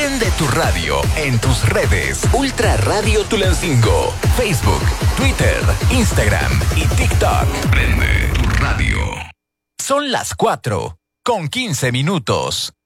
Prende tu radio en tus redes. Ultra Radio Tulancingo. Facebook, Twitter, Instagram y TikTok. Prende tu radio. Son las 4:15.